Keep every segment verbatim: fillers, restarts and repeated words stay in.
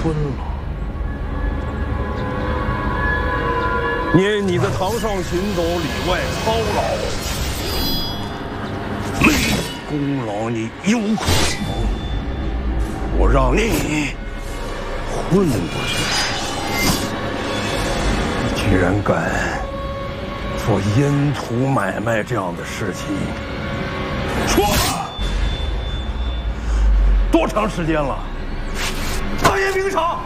春了。念你的堂上行走，里外操劳，没功劳你有苦，我让你混过去。你居然敢做阴土买卖这样的事情，说吧，多长时间了？大爷明赏。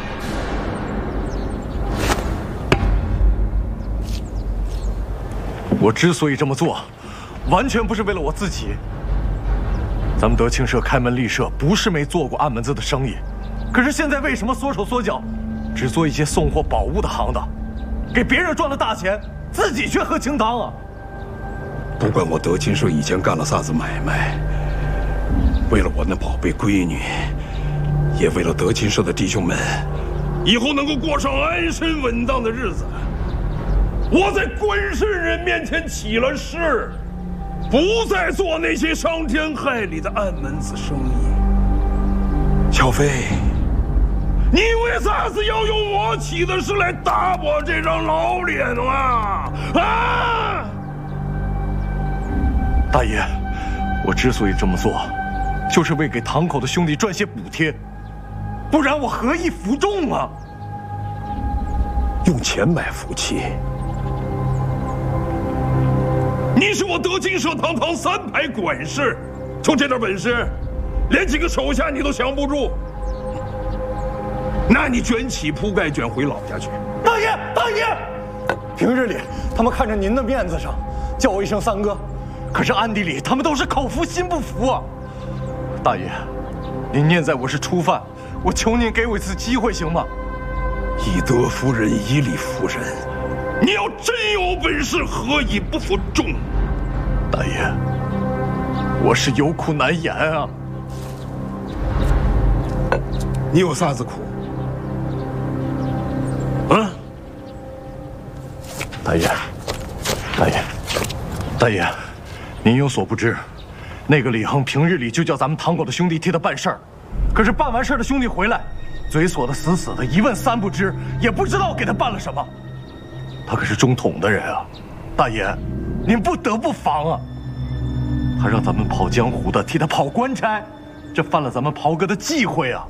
我之所以这么做，完全不是为了我自己。咱们德清社开门立社，不是没做过暗门子的生意，可是现在为什么缩手缩脚，只做一些送货宝物的行当，给别人赚了大钱，自己却喝清汤啊？ 不管我德清社以前干了啥子买卖，为了我那宝贝闺女，也为了德清社的弟兄们，以后能够过上安身稳当的日子。 我在关圣人面前起了誓，不再做那些伤天害理的暗门子生意。小飞，你为啥子要用我起的誓来打我这张老脸啊？啊！ 大爷，我之所以这么做，就是为给堂口的兄弟赚些补贴，不然我何以服众啊？ 用钱买福气。 你是我德清社堂堂三排管事，就这点本事，连几个手下你都降不住，那你卷起铺盖卷回老家去。 大爷，大爷，平日里他们看着您的面子上，叫我一声三哥，可是暗地里他们都是口服心不服啊。大爷，您念在我是初犯，我求您给我一次机会行吗？ 以德服人，以理服人。 你要真有本事，何以不服众？ 大爷，我是有苦难言啊。 你有啥子苦？啊？ 大爷，大爷，大爷，您有所不知，那个李亨平日里就叫咱们堂口的兄弟替他办事儿，可是办完事儿的兄弟回来，嘴锁得死死的，一问三不知，也不知道给他办了什么。 他可是中统的人啊，大爷，您不得不防啊！他让咱们跑江湖的替他跑官差，这犯了咱们袍哥的忌讳啊！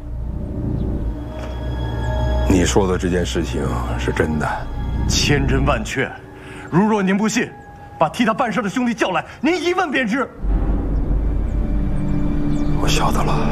你说的这件事情是真的， 千真万确。如若您不信，把替他办事的兄弟叫来，您一问便知。 我晓得了，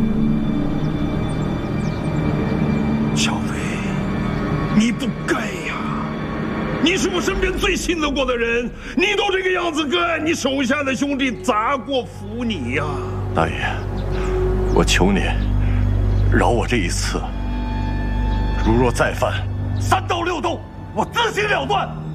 小飞，你不该呀！ 你是我身边最信得过的人，你都这个样子干，你手下的兄弟咋过服你呀？ 大爷，我求你饶我这一次，如若再犯，三刀六洞，我自行了断。